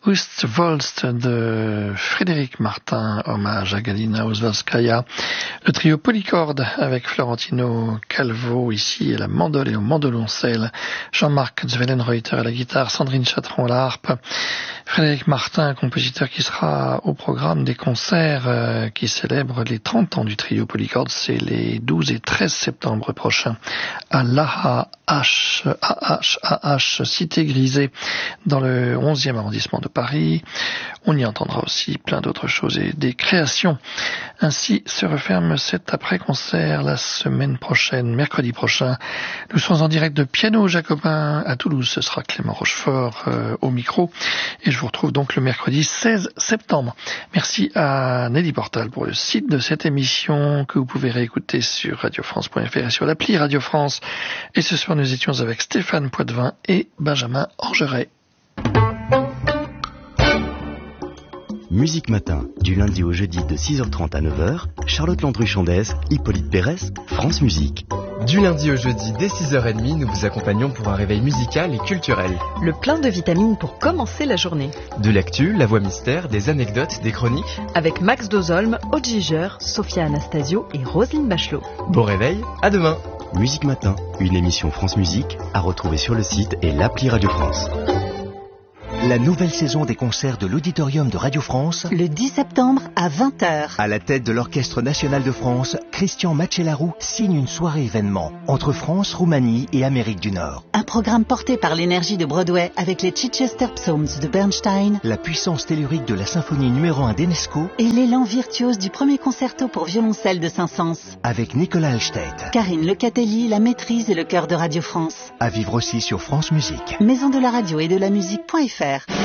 Ostwolst de Frédéric Martin, hommage à Galina Ouzvalskaya. Le trio Polycorde avec Florentino Calvo ici à la mandole et au mandoloncelle. Jean-Marc Zwelenreuter à la guitare, Sandrine Chatron à la harpe. Frédéric Martin, compositeur qui sera au programme des concerts qui célèbrent les 30 ans du trio Polycorde. C'est les 12 et 13 septembre prochains à l'AH, Cité Grisée, dans le 11e arrondissement de Paris. On y entendra aussi plein d'autres choses et des créations. Ainsi se referme cet après-concert la semaine prochaine, mercredi prochain. Nous serons en direct de Piano Jacobin à Toulouse. Ce sera Clément Rochefort au micro. Et je vous retrouve donc le mercredi 16 septembre. Merci à Nelly Portal pour le site de cette émission que vous pouvez réécouter sur radiofrance.fr et sur l'appli Radio France. Et ce soir, nous étions avec Stéphane Poitvin et Benjamin Orgeret. Musique Matin, du lundi au jeudi de 6h30 à 9h, Charlotte Landru-Chandès, Hippolyte Pérès, France Musique. Du lundi au jeudi dès 6h30, nous vous accompagnons pour un réveil musical et culturel. Le plein de vitamines pour commencer la journée. De l'actu, la voix mystère, des anecdotes, des chroniques. Avec Max Dozolm, Aude Giger, Sophia Anastasio et Roselyne Bachelot. Bon réveil, à demain. Musique Matin, une émission France Musique à retrouver sur le site et l'appli Radio France. La nouvelle saison des concerts de l'Auditorium de Radio France. Le 10 septembre à 20h. À la tête de l'Orchestre National de France, Christian Macellaro signe une soirée événement entre France, Roumanie et Amérique du Nord. Un programme porté par l'énergie de Broadway avec les Chichester Psalms de Bernstein, la puissance tellurique de la symphonie numéro 1 d'Enesco et l'élan virtuose du premier concerto pour violoncelle de Saint-Saëns. Avec Nicolas Alstedt, Karine Lecatelli, la maîtrise et le chœur de Radio France. À vivre aussi sur France Musique. Maison de la radio et de la musique.fr.